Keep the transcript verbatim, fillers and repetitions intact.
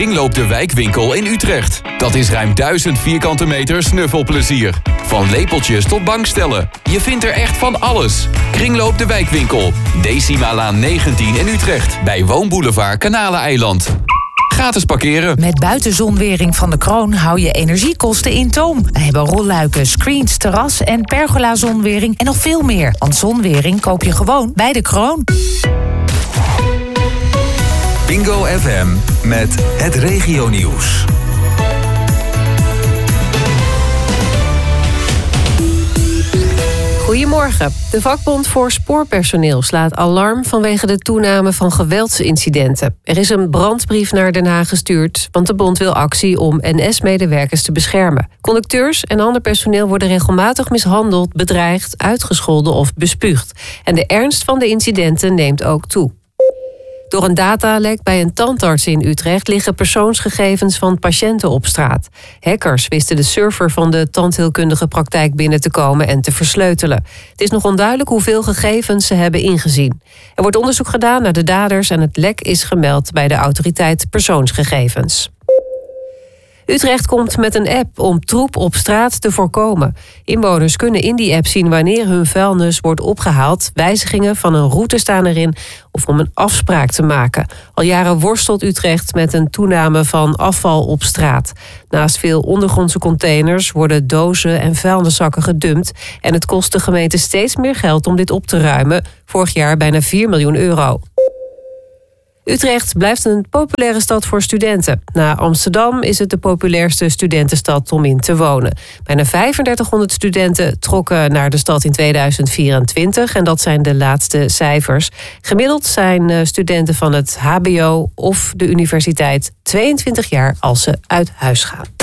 Kringloop de Wijkwinkel in Utrecht. Dat is ruim duizend vierkante meter snuffelplezier. Van lepeltjes tot bankstellen. Je vindt er echt van alles. Kringloop de Wijkwinkel. Decimalaan negentien in Utrecht. Bij Woonboulevard Kanaleneiland. Gratis parkeren. Met buitenzonwering van de Kroon hou je energiekosten in toom. We hebben rolluiken, screens, terras en pergola-zonwering en nog veel meer. Want zonwering koop je gewoon bij de Kroon. Bingo F M met het regionieuws. Goedemorgen. De vakbond voor spoorpersoneel slaat alarm vanwege de toename van geweldsincidenten. Er is een brandbrief naar Den Haag gestuurd, want de bond wil actie om N S-medewerkers te beschermen. Conducteurs en ander personeel worden regelmatig mishandeld, bedreigd, uitgescholden of bespuugd. En de ernst van de incidenten neemt ook toe. Door een datalek bij een tandarts in Utrecht liggen persoonsgegevens van patiënten op straat. Hackers wisten de server van de tandheelkundige praktijk binnen te komen en te versleutelen. Het is nog onduidelijk hoeveel gegevens ze hebben ingezien. Er wordt onderzoek gedaan naar de daders en het lek is gemeld bij de autoriteit persoonsgegevens. Utrecht komt met een app om troep op straat te voorkomen. Inwoners kunnen in die app zien wanneer hun vuilnis wordt opgehaald. Wijzigingen van een route staan erin of om een afspraak te maken. Al jaren worstelt Utrecht met een toename van afval op straat. Naast veel ondergrondse containers worden dozen en vuilniszakken gedumpt. En het kost de gemeente steeds meer geld om dit op te ruimen. Vorig jaar bijna vier miljoen euro. Utrecht blijft een populaire stad voor studenten. Na Amsterdam is het de populairste studentenstad om in te wonen. Bijna vijfendertighonderd studenten trokken naar de stad in tweeduizend vierentwintig... en dat zijn de laatste cijfers. Gemiddeld zijn studenten van het H B O of de universiteit tweeëntwintig jaar als ze uit huis gaan.